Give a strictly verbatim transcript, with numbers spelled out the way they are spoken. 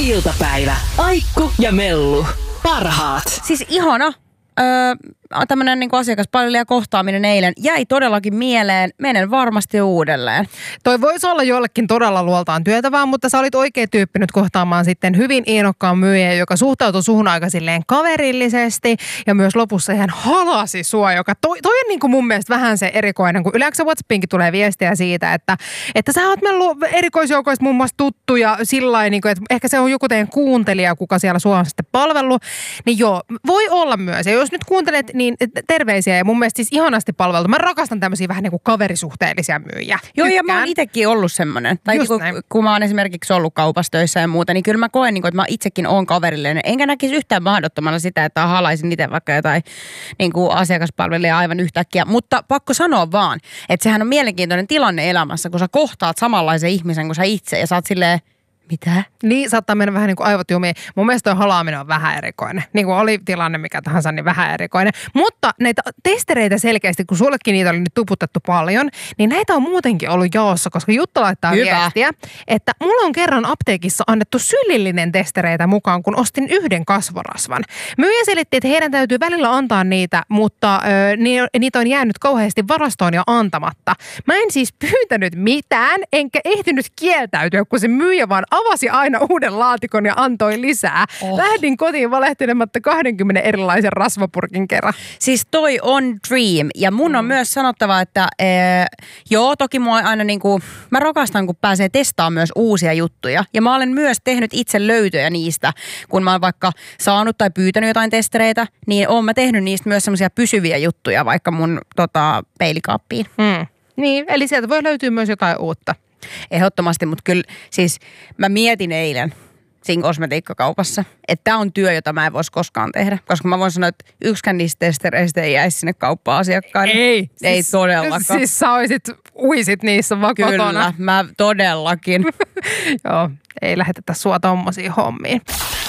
iltapäivä. Aikku ja Mellu. Parhaat. Siis ihana. Öö, tämmönen niin asiakaspalvelija kohtaaminen eilen jäi todellakin mieleen. Menen varmasti uudelleen. Toi voisi olla jollekin todella luoltaan työtävää, mutta sä olit oikea tyyppi nyt kohtaamaan sitten hyvin innokkaan myyjän, joka suhtautui suhun aika silleen kaverillisesti ja myös lopussa ihan halasi sua, joka toi, toi on niin kuin mun mielestä vähän se erikoinen, kun yleensä WhatsAppiinkin tulee viestiä siitä, että, että sä oot mellu erikoisjoukoista muun muassa tuttu ja sillain, niin kuin, että ehkä se on joku teidän kuuntelija, kuka siellä sua on sitten palvellut, niin joo, voi olla myös. Ja jos nyt kuuntelet, niin terveisiä ja mun mielestä siis ihanasti palveltu. Mä rakastan tämmöisiä vähän niin kuin kaverisuhteellisia myyjiä. Joo, Tykkään. ja mä oon itsekin ollut semmoinen. Tai kun, kun mä oon esimerkiksi ollut kaupassa töissä ja muuta, niin kyllä mä koen, että mä itsekin oon kaverillinen. Enkä näkisi yhtään mahdottomana sitä, että halaisin itse vaikka jotain niin kuin asiakaspalvelijaa aivan yhtäkkiä. Mutta pakko sanoa vaan, että sehän on mielenkiintoinen tilanne elämässä, kun sä kohtaat samanlaisen ihmisen kuin sä itse ja sä oot silleen, mitä? Niin, saattaa mennä vähän niin kuin aivot jumiin. Mun mielestä toi halaaminen on vähän erikoinen. Niin kuin oli tilanne mikä tahansa, niin vähän erikoinen. Mutta näitä testereitä selkeästi, kun sullekin niitä oli nyt tuputettu paljon, niin näitä on muutenkin ollut jaossa, koska Jutta laittaa Hyvä. viestiä, että mulla on kerran apteekissa annettu sylillinen testereitä mukaan, kun ostin yhden kasvorasvan. Myyjä selitti, että heidän täytyy välillä antaa niitä, mutta ö, ni, niitä on jäänyt kauheasti varastoon ja antamatta. Mä en siis pyytänyt mitään, enkä ehtinyt kieltäytyä, kun se myyjä vaan avasi aina uuden laatikon ja antoi lisää. Oh. Lähdin kotiin valehtelematta kahdenkymmenen erilaisen rasvapurkin kerran. Siis toi on dream. Ja mun mm. on myös sanottava, että ee, joo, toki mua aina niinku, mä rakastan, kun pääsee testaamaan myös uusia juttuja. Ja mä olen myös tehnyt itse löytöjä niistä, kun mä oon vaikka saanut tai pyytänyt jotain testereitä, niin oon mä tehnyt niistä myös semmoisia pysyviä juttuja vaikka mun tota, peilikaappiin. Mm. Niin, eli sieltä voi löytyä myös jotain uutta. Ehdottomasti, mutta kyllä siis mä mietin eilen siinä kosmetiikkakaupassa, että tämä on työ, jota mä en voisi koskaan tehdä. Koska mä voin sanoa, että yksikään niistä testereistä ei jäisi sinne kauppaan asiakkaille. Ei. Ei siis, todellakaan. Siis sä oisit, uisit niissä vaan Kyllä, kotona. mä todellakin. Joo, ei lähetetä sua tommosiin hommiin.